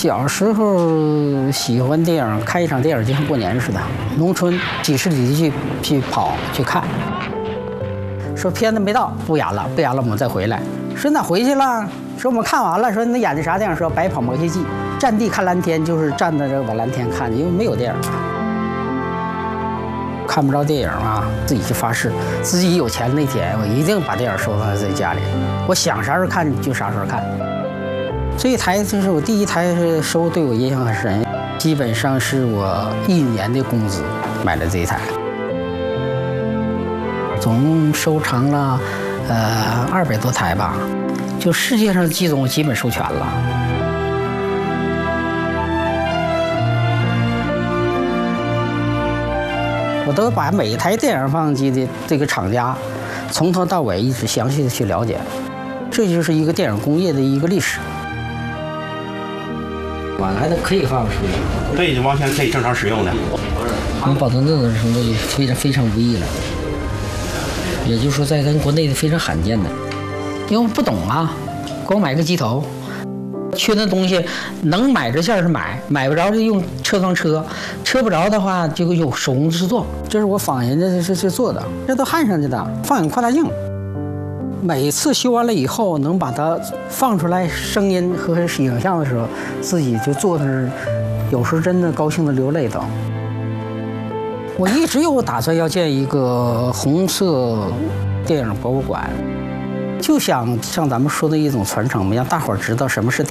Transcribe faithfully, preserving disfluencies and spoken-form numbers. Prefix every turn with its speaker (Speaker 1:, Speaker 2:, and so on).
Speaker 1: 小时候喜欢电影，看一场电影就像过年似的，农村几十里地去去跑去看。说片子没到，不演了，不演了，我们再回来。说那回去了，说我们看完了，说那演的啥电影？说《白跑毛线记》，站地看蓝天，就是站在这把蓝天看，因为没有电影。看不着电影啊，自己就发誓，自己有钱那天，我一定把电影收藏在自己家里，我想啥时候看就啥时候看。这一台就是我第一台是收，对我影响很深，基本上是我一年的工资买的这一台，总共收藏了呃二百多台吧，就世界上的机种我基本收全了。我都把每一台电影放映机的这个厂家，从头到尾一直详细的去了解，这就是一个电影工业的一个历史。晚来的可以放出来，
Speaker 2: 对，完全可以正常使用的。
Speaker 1: 能保存这种程度非常非常不易了，也就是说在咱国内的非常罕见的，因为我不懂啊，光买个机头。缺那东西，能买着件是买，买不着就用车装车，车不着的话就有手工制作。这是我仿人家是是做的，这都焊上去的，放映扩大镜。每次修完了以后，能把它放出来声音和影像的时候，自己就坐那儿，有时候真的高兴的流泪都。我一直有打算要建一个红色电影博物馆，就想像咱们说的一种传承，让大伙儿知道什么是电影。